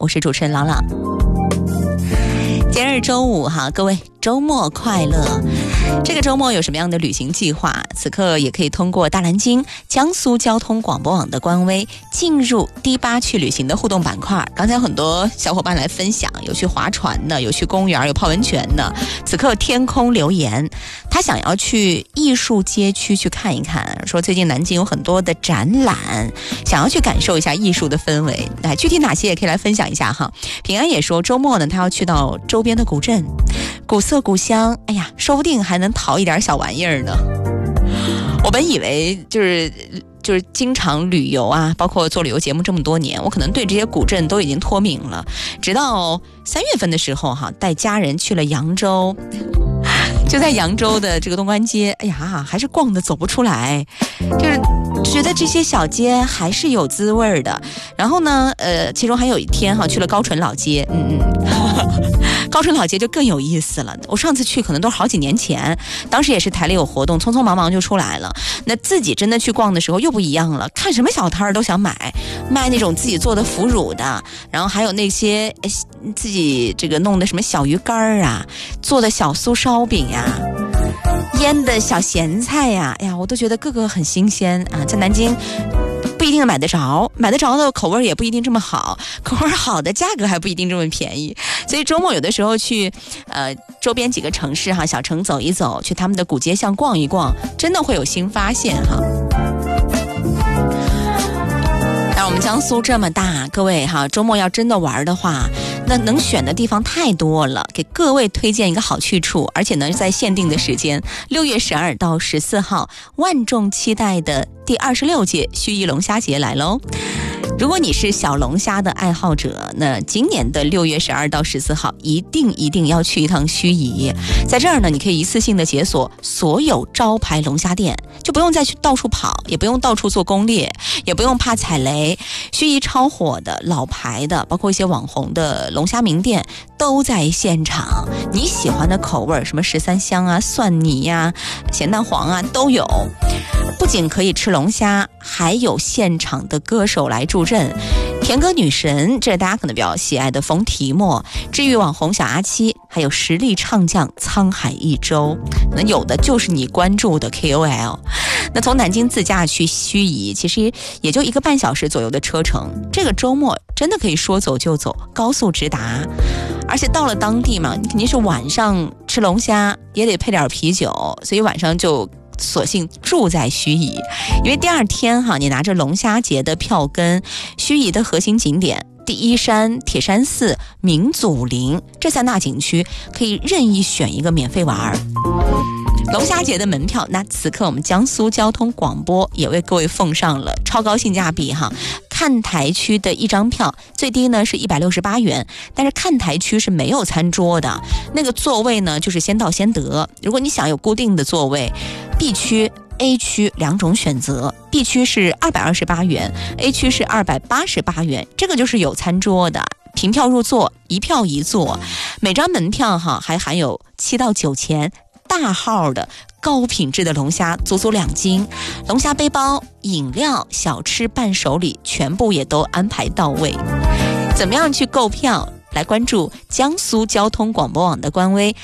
我是主持人朗朗。今日周五哈，各位周末快乐。这个周末有什么样的旅行计划？此刻也可以通过大蓝鲸江苏交通广播网的官微进入第8去旅行的互动板块。刚才有很多小伙伴来分享，有去划船的，有去公园，有泡温泉的。此刻天空留言，他想要去艺术街区去看一看，说最近南京有很多的展览，想要去感受一下艺术的氛围。具体哪些也可以来分享一下哈。平安也说周末呢，他要去到周边的古镇，古色古香，哎呀，说不定还能淘一点小玩意儿呢。我本以为就是经常旅游啊，包括做旅游节目这么多年，我可能对这些古镇都已经脱敏了。直到3月份的时候哈，带家人去了扬州，就在扬州的这个东关街，哎呀，还是逛得走不出来，就是觉得这些小街还是有滋味的。然后呢，其中还有一天哈，去了高淳老街，高淳老街就更有意思了。我上次去可能都好几年前，当时也是台里有活动，匆匆忙忙就出来了。那自己真的去逛的时候又不一样了，看什么小摊都想买，卖那种自己做的腐乳的，然后还有那些自己这个弄的什么小鱼干啊，做的小酥烧饼呀，腌的小咸菜呀，哎呀，我都觉得个个很新鲜啊。在南京不一定买得着的口味也不一定这么好，口味好的价格还不一定这么便宜。所以周末有的时候去周边几个城市哈，小城走一走，去他们的古街巷逛一逛，真的会有新发现哈。那我们江苏这么大，各位哈，周末要真的玩的话，那能选的地方太多了，给各位推荐一个好去处，而且呢在限定的时间，6月12到14号，万众期待的第26届盱眙龙虾节来喽。如果你是小龙虾的爱好者，那今年的6月12到14号一定要去一趟盱眙。在这儿呢，你可以一次性的解锁所有招牌龙虾店，就不用再去到处跑，也不用到处做攻略，也不用怕踩雷。盱眙超火的老牌的，包括一些网红的龙虾名店都在现场，你喜欢的口味，什么13香啊、蒜泥啊、咸蛋黄啊都有。不仅可以吃龙虾，还有现场的歌手来助阵，甜歌女神，这是大家可能比较喜爱的冯提莫，治愈网红小阿七，还有实力唱将沧海一周，那有的就是你关注的 KOL。 那从南京自驾去盱眙，其实也就1个半小时左右的车程，这个周末真的可以说走就走，高速直达。而且到了当地嘛，你肯定是晚上吃龙虾也得配点啤酒，所以晚上就索性住在盱眙，因为第2天哈，你拿着龙虾节的票根，盱眙的核心景点第一山、铁山寺、明祖陵这3大景区可以任意选一个免费玩。龙虾节的门票，那此刻我们江苏交通广播也为各位奉上了超高性价比哈。看台区的1张票最低呢是168元，但是看台区是没有餐桌的，那个座位呢就是先到先得。如果你想有固定的座位， B 区 A 区2种选择， B 区是228元， A 区是288元，这个就是有餐桌的，凭票入座，一票一座。每张门票哈还含有7到9钱大号的高品质的龙虾，足足2斤，龙虾背包、饮料、小吃、伴手礼全部也都安排到位。怎么样去购票？来关注江苏交通广播网的官微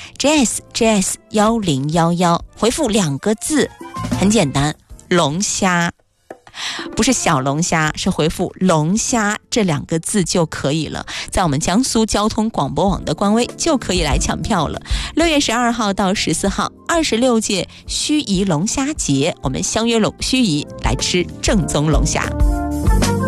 JS1011， 回复2个字，很简单，龙虾。不是小龙虾，是回复龙虾这2个字就可以了，在我们江苏交通广播网的官微就可以来抢票了。6月12号到14号26届盱眙龙虾节，我们相约盱眙来吃正宗龙虾。